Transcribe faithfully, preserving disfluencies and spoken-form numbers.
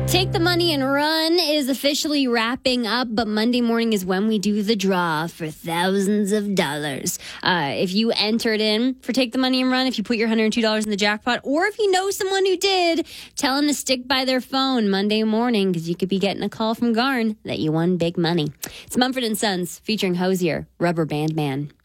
Take the Money and Run is officially wrapping up, but Monday morning is when we do the draw for thousands of dollars. Uh, if you entered in for Take the Money and Run, if you put your one hundred two dollars in the jackpot, or if you know someone who did, tell them to stick by their phone Monday morning because you could be getting a call from Garn that you won big money. It's Mumford and Sons featuring Hosier, Rubber Band Man.